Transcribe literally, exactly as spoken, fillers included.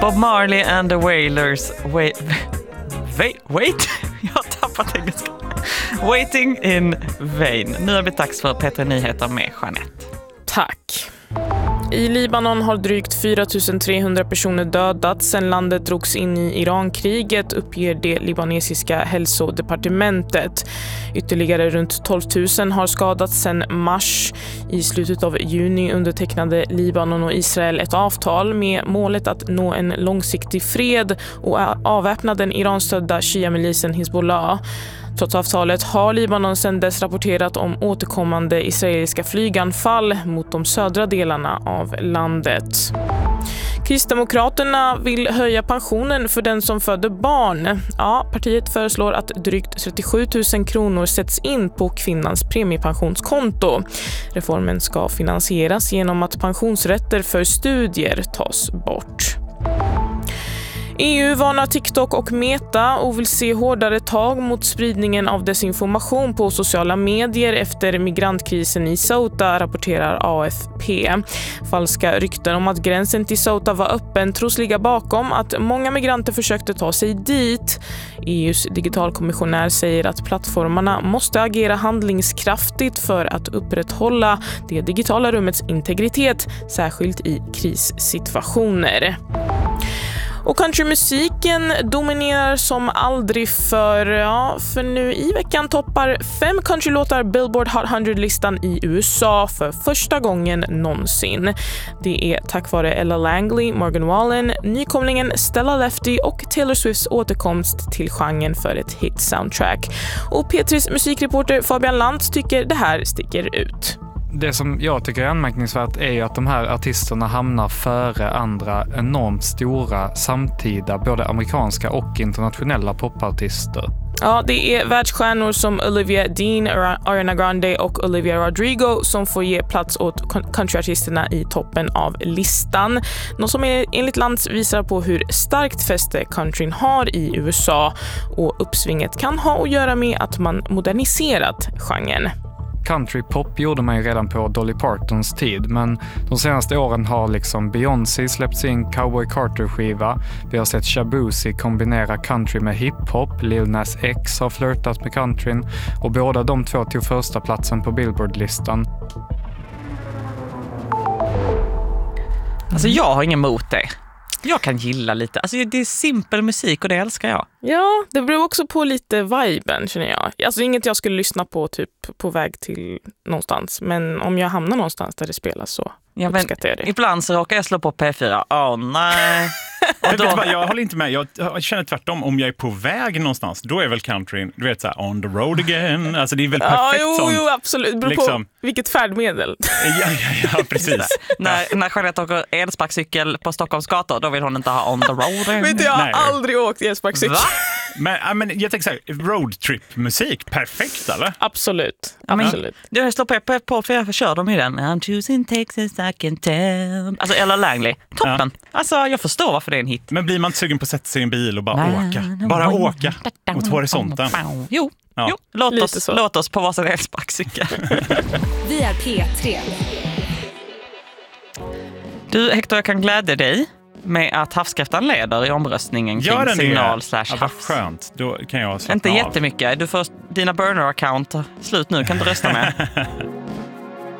Bob Marley and the Wailers. Wait, wait, wait. Jag har tappat engelska. Waiting in vain. Nu har det blivit dags för P tre Nyheter med Jeanette. Tack. I Libanon har drygt fyra tusen trehundra personer dödats sedan landet drogs in i Irankriget, uppger det libanesiska hälsodepartementet. Ytterligare runt tolv tusen har skadats sedan mars. I slutet av juni undertecknade Libanon och Israel ett avtal med målet att nå en långsiktig fred och avväpna den iranstödda shia-milisen Hezbollah. Trots avtalet har Libanon sedan dess rapporterat om återkommande israeliska flyganfall mot de södra delarna av landet. Kristdemokraterna vill höja pensionen för den som föder barn. Ja, partiet föreslår att drygt trettiosju tusen kronor sätts in på kvinnans premiepensionskonto. Reformen ska finansieras genom att pensionsrätter för studier tas bort. E U varnar TikTok och Meta och vill se hårdare tag mot spridningen av desinformation på sociala medier efter migrantkrisen i Ceuta, rapporterar A F P. Falska rykten om att gränsen till Ceuta var öppen tros ligga bakom att många migranter försökte ta sig dit. E U:s digitalkommissionär säger att plattformarna måste agera handlingskraftigt för att upprätthålla det digitala rummets integritet, särskilt i krissituationer. Och countrymusiken dominerar som aldrig för, ja, för nu i veckan toppar fem countrylåtar Billboard Hot hundra-listan i U S A för första gången någonsin. Det är tack vare Ella Langley, Morgan Wallen, nykomlingen Stella Lefty och Taylor Swifts återkomst till genren för ett hit-soundtrack. Och P tre:s musikreporter Fabian Lantz tycker det här sticker ut. Det som jag tycker är anmärkningsvärt är ju att de här artisterna hamnar före andra enormt stora samtida, både amerikanska och internationella popartister. Ja, det är världsstjärnor som Olivia Dean, Ariana Grande och Olivia Rodrigo som får ge plats åt countryartisterna i toppen av listan. Något som enligt Lantz visar på hur starkt fäste countryn har i U S A, och uppsvinget kan ha att göra med att man moderniserat genren. Countrypop gjorde man ju redan på Dolly Partons tid, men de senaste åren har liksom Beyoncé släppt sin Cowboy Carter-skiva. Vi har sett Shabuzi kombinera country med hiphop. Lil Nas X har flirtat med countryn, och båda de två tog första platsen på Billboard-listan. Alltså jag har ingen emot det. Jag kan gilla lite. Alltså det är simpel musik och det älskar jag. Ja, det beror också på lite viben, känner jag. Alltså inget jag skulle lyssna på typ på väg till någonstans. Men om jag hamnar någonstans där det spelas så ja, men uppskattar jag det. Ibland så råkar jag slå på P fyra. Åh oh, nej. Och då... jag, jag håller inte med. Jag, jag känner tvärtom. Om jag är på väg någonstans, då är väl countryn, du vet, så här, on the road again. Alltså det är väl perfekt ja, jo, sånt. Jo, absolut. Det beror liksom... på vilket färdmedel. Ja, ja, ja, precis. när, när Jeanette åker elsparkcykel på Stockholms gator, då vill hon inte ha on the road. Vet du, jag har Nej. aldrig åkt elsparkcykel. Men, men jag tänker så här, roadtrip-musik, perfekt eller? Absolut, ja, absolut. Men, du slår på på, på för jag kör dem i den. I'm choosing Texas, I can tell. Alltså Ella Langley, toppen. Ja. Alltså jag förstår varför det är en hit. Men blir man inte sugen på att sätta sig i en bil och bara Nej. åka? Bara åka mot horisonten. Jo, ja. jo. Låt, oss, låt oss på varsin elsparkcykel. Vi är P tre. Du Hector, jag kan glädja dig med att havskräftan leder i omröstningen kring signal slash havs. Ja, vad skönt. Då kan jag Inte av. jättemycket. Du får dina burner-account slut nu, kan du rösta med.